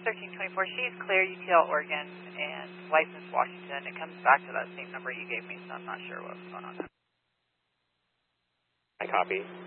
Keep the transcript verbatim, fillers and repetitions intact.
thirteen twenty-four. She's clear, U T L Oregon, and licensed Washington. It comes back to that same number you gave me, so I'm not sure what's going on. I copy.